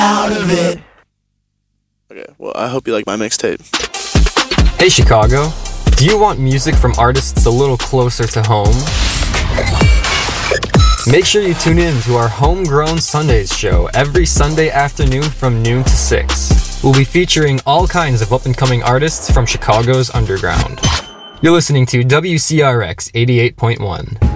out of it. Okay, well, I hope you like my mixtape. Hey Chicago, do you want music from artists a little closer to home? Make sure you tune in to our Homegrown Sundays show every Sunday afternoon from noon to 6. We'll be featuring all kinds of up-and-coming artists from Chicago's underground. You're listening to WCRX 88.1.